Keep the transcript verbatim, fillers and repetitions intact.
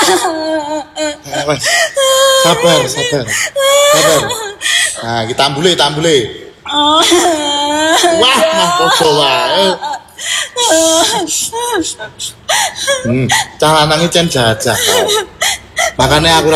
Eh, wes. Sabar, sabar. Sabar. Nah, kita ambule, kita ambule. Wah, mah podo wae. Hmm, cah lanang iki cen jajah. Makanya aku